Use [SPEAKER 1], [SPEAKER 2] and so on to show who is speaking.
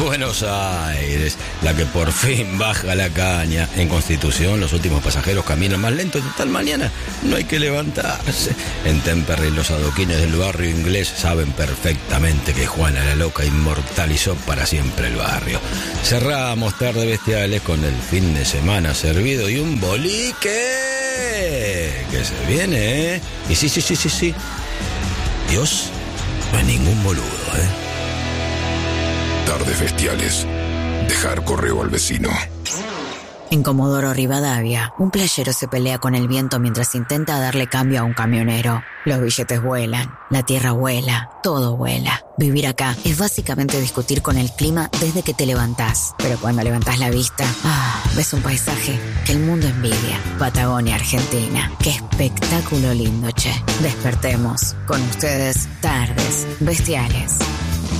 [SPEAKER 1] Buenos Aires, la que por fin baja la caña. En Constitución los últimos pasajeros caminan más lento. Total, mañana no hay que levantarse. En Temperley los adoquines del barrio inglés saben perfectamente que Juana la Loca inmortalizó para siempre el barrio. Cerramos Tarde Bestiales con el fin de semana servido y un bolique que se viene, ¿eh? Y sí. Dios no es ningún boludo, ¿eh?
[SPEAKER 2] Tardes Bestiales. Dejar correo al vecino.
[SPEAKER 3] En Comodoro Rivadavia, un playero se pelea con el viento mientras intenta darle cambio a un camionero. Los billetes vuelan, la tierra vuela, todo vuela. Vivir acá es básicamente discutir con el clima desde que te levantás. Pero cuando levantás la vista, ves un paisaje que el mundo envidia. Patagonia, Argentina. Qué espectáculo lindo, che. Despertemos. Con ustedes, Tardes Bestiales.